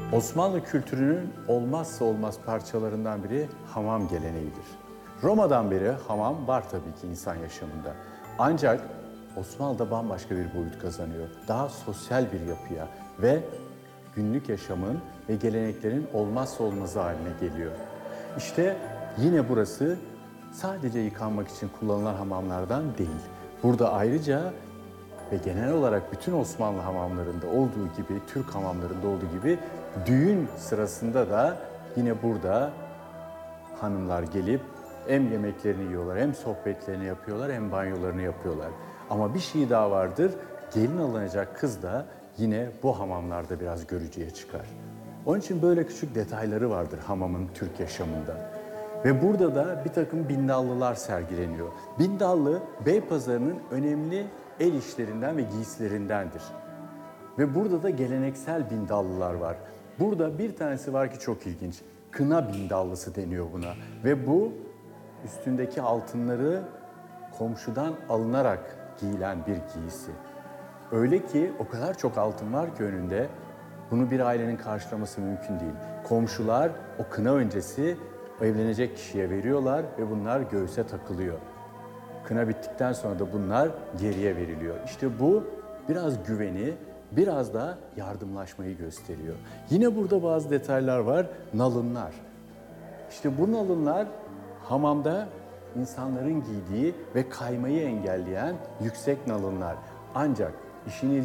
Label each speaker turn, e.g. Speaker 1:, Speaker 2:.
Speaker 1: Osmanlı kültürünün olmazsa olmaz parçalarından biri hamam geleneğidir. Roma'dan beri hamam var tabii ki insan yaşamında. Ancak Osmanlı'da bambaşka bir boyut kazanıyor. Daha sosyal bir yapıya ve günlük yaşamın ve geleneklerin olmazsa olmazı haline geliyor. İşte yine burası sadece yıkanmak için kullanılan hamamlardan değil. Burada ayrıca ve genel olarak bütün Osmanlı hamamlarında olduğu gibi, Türk hamamlarında olduğu gibi düğün sırasında da yine burada hanımlar gelip hem yemeklerini yiyorlar, hem sohbetlerini yapıyorlar, hem banyolarını yapıyorlar. Ama bir şey daha vardır, gelin alınacak kız da yine bu hamamlarda biraz görücüye çıkar. Onun için böyle küçük detayları vardır hamamın Türk yaşamında. Ve burada da bir takım bindallılar sergileniyor. Bindallı, Beypazarı'nın önemli el işlerinden ve giysilerindendir. Ve burada da geleneksel bindallılar var. Burada bir tanesi var ki çok ilginç. Kına bindallısı deniyor buna. Ve bu üstündeki altınları komşudan alınarak giyilen bir giysi. Öyle ki o kadar çok altın var ki önünde, bunu bir ailenin karşılaması mümkün değil. Komşular o kına öncesi evlenecek kişiye veriyorlar ve bunlar göğüse takılıyor. Kına bittikten sonra da bunlar geriye veriliyor. İşte bu biraz güveni, biraz da yardımlaşmayı gösteriyor. Yine burada bazı detaylar var. Nalınlar. İşte bu nalınlar hamamda insanların giydiği ve kaymayı engelleyen yüksek nalınlar. Ancak işin